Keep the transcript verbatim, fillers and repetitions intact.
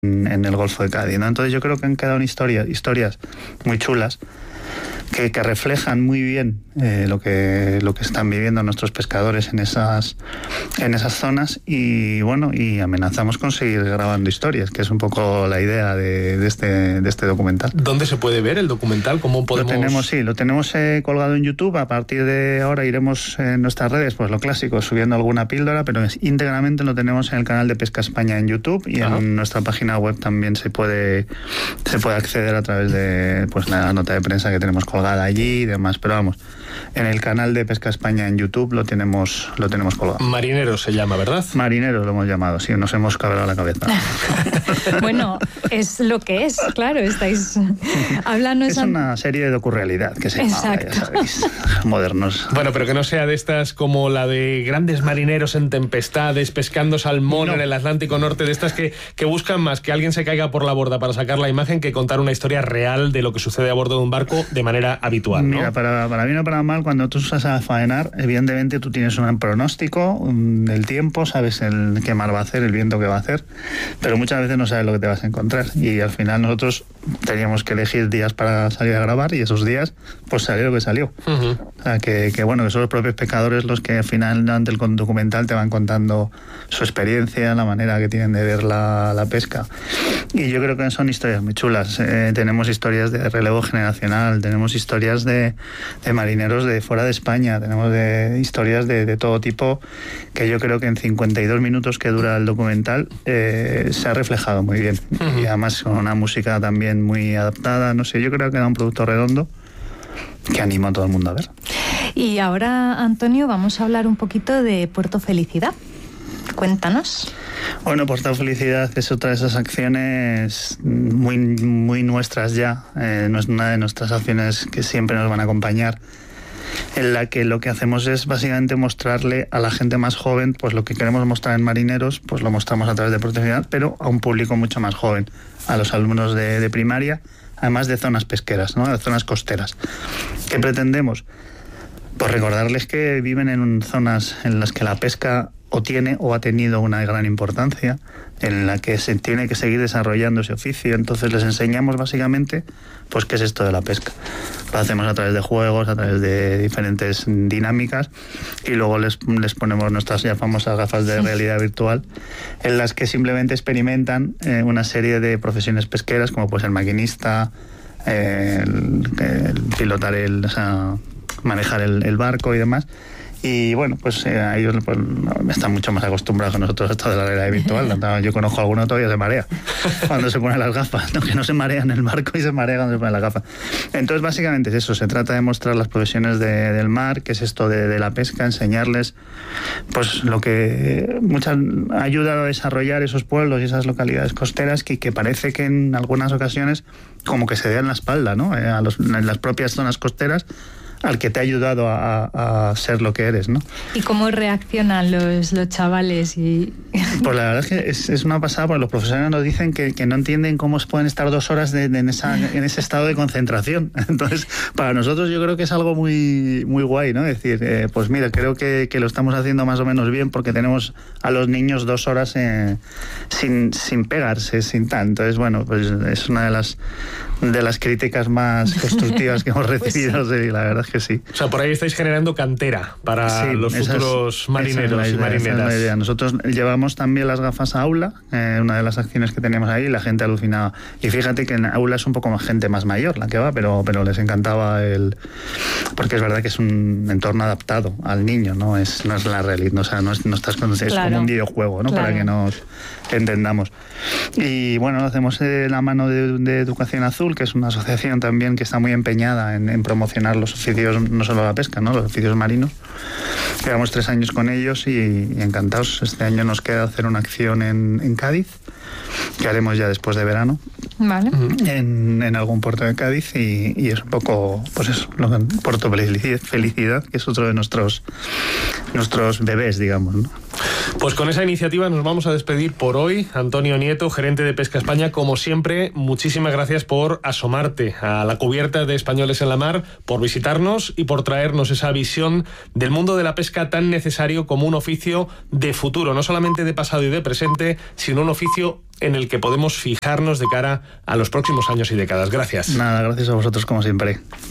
en el Golfo de Cádiz, ¿no? Entonces yo creo que han quedado historias, historias muy chulas que, que reflejan muy bien eh, lo que lo que están viviendo nuestros pescadores en esas en esas zonas y bueno y amenazamos con seguir grabando historias, que es un poco la idea de, de este de este documental. ¿Dónde se puede ver el documental? ¿Cómo podemos...? Lo tenemos, sí, lo tenemos eh, colgado en YouTube. A partir de ahora iremos en nuestras redes, pues lo clásico, subiendo alguna píldora, pero es, íntegramente lo tenemos en el canal de Pesca España en YouTube y Ajá. en nuestra página web también se puede se puede acceder a través de pues la nota de prensa que tenemos colgada allí y demás, pero vamos, en el canal de Pesca España en YouTube lo tenemos lo tenemos colgado. Marineros se llama, ¿verdad? Marineros lo hemos llamado, sí, nos hemos cabrado la cabeza. Bueno, es lo que es, claro, estáis hablando... Es una serie de docurrealidad que se llama, ya sabéis, modernos. Bueno, pero que no sea de estas como la de grandes marineros en tempestades, pescando salmón no. en el Atlántico Norte, de estas que, que buscan más que alguien se caiga por la borda para sacar la imagen que contar una historia real de lo que sucede a bordo de un barco de manera habitual, ¿no? Mira, para, para bien o para mal, cuando tú vas a faenar, evidentemente tú tienes un pronóstico un, del tiempo, sabes el qué mar va a hacer, el viento que va a hacer, pero muchas veces no sabes lo que te vas a encontrar y al final nosotros teníamos que elegir días para salir a grabar y esos días pues salió lo que salió. Uh-huh. O sea, que, que bueno, que son los propios pescadores los que al final ante el documental te van contando su experiencia, la manera que tienen de ver la, la pesca. Y yo creo que son historias muy chulas. Eh, tenemos historias de relevo generacional, tenemos historias de, de marineros de fuera de España, tenemos de, historias de, de todo tipo que yo creo que en cincuenta y dos minutos que dura el documental eh, se ha reflejado muy bien. Uh-huh. Y además con una música también muy adaptada, no sé, yo creo que era un producto redondo que anima a todo el mundo a ver. Y ahora, Antonio, vamos a hablar un poquito de Puerto Felicidad. Cuéntanos. Bueno, Puerto Felicidad es otra de esas acciones muy, muy nuestras ya. Eh, no es una de nuestras acciones que siempre nos van a acompañar, en la que lo que hacemos es básicamente mostrarle a la gente más joven pues lo que queremos mostrar en Marineros, pues lo mostramos a través de Puerto Felicidad, pero a un público mucho más joven, a los alumnos de, de primaria, además de zonas pesqueras, ¿no? De zonas costeras. ¿Qué pretendemos? Pues recordarles que viven en zonas en las que la pesca o tiene o ha tenido una gran importancia, en la que se tiene que seguir desarrollando ese oficio. Entonces les enseñamos básicamente pues qué es esto de la pesca. Lo hacemos a través de juegos, a través de diferentes dinámicas y luego les, les ponemos nuestras ya famosas gafas de realidad virtual en las que simplemente experimentan eh, una serie de profesiones pesqueras como puede ser maquinista, eh, el, el pilotar el, o sea, manejar el, el barco y demás. Y bueno, pues eh, a ellos pues, están mucho más acostumbrados que nosotros a esto de la realidad virtual. Yo conozco a alguno todavía se marea cuando se ponen las gafas, ¿no? Que no se marea en el barco y se marea cuando se ponen las gafas. Entonces básicamente es eso, se trata de mostrar las profesiones de, del mar, que es esto de, de la pesca, enseñarles pues lo que muchas ha ayudado a desarrollar esos pueblos y esas localidades costeras que, que parece que en algunas ocasiones como que se dan la espalda, ¿no? Eh, a los, en las propias zonas costeras al que te ha ayudado a, a ser lo que eres, ¿no? ¿Y cómo reaccionan los, los chavales? Y... Pues la verdad es que es, es una pasada, porque los profesores nos dicen que, que no entienden cómo pueden estar dos horas de, de en, esa, en ese estado de concentración. Entonces, para nosotros yo creo que es algo muy, muy guay, ¿no? Es decir, eh, pues mira, creo que, que lo estamos haciendo más o menos bien porque tenemos a los niños dos horas eh, sin, sin pegarse, sin tal. Entonces, bueno, pues es una de las, de las críticas más constructivas que hemos recibido, pues sí. Sí, la verdad es que sí. O sea, por ahí estáis generando cantera para sí, los futuros es, marineros idea, y marineras. Es Nosotros llevamos también las gafas a aula, eh, una de las acciones que teníamos ahí, la gente alucinaba. Y fíjate que en aula es un poco más gente más mayor la que va, pero, pero les encantaba el... Porque es verdad que es un entorno adaptado al niño, no es, no es la realidad, no, o sea, no, es, no estás con, es claro. como un videojuego, ¿no? Claro. Para que nos entendamos. Y bueno, lo hacemos de la mano de, de Educación Azul, que es una asociación también que está muy empeñada en, en promocionar los oficios, no solo la pesca, ¿no? Los oficios marinos. Llevamos tres años con ellos y, y encantados. Este año nos queda hacer una acción en, en Cádiz, que haremos ya después de verano. Vale. En, en algún puerto de Cádiz y, y es un poco, pues eso, Puerto Felicidad, que es otro de nuestros, nuestros bebés, digamos, ¿no? Pues con esa iniciativa nos vamos a despedir por hoy. Antonio Nieto, gerente de Pesca España, como siempre, muchísimas gracias por asomarte a la cubierta de Españoles en la Mar, por visitarnos y por traernos esa visión del mundo de la pesca tan necesario como un oficio de futuro, no solamente de pasado y de presente, sino un oficio en el que podemos fijarnos de cara a los próximos años y décadas. Gracias. Nada, gracias a vosotros como siempre.